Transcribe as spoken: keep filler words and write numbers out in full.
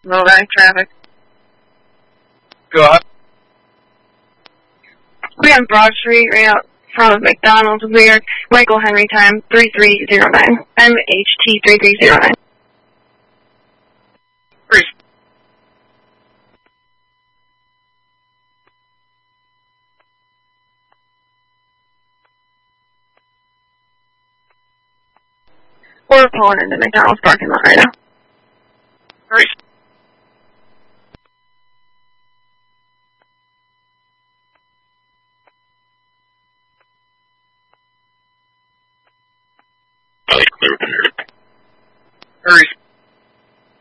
Low bank traffic. Go ahead. We're on Broad Street, right out front of McDonald's. We're Michael Henry time, three three zero nine. M H T three three zero nine. Great. We're pulling into McDonald's parking lot right now.